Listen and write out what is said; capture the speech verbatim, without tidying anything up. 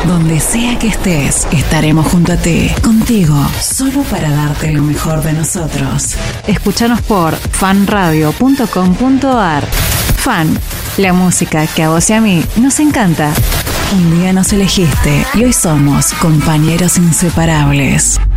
Donde sea que estés, estaremos junto a ti, contigo, solo para darte lo mejor de nosotros. Escúchanos por fan radio punto com punto a r. Fan, la música que a vos y a mí nos encanta. Un día nos elegiste y hoy somos compañeros inseparables.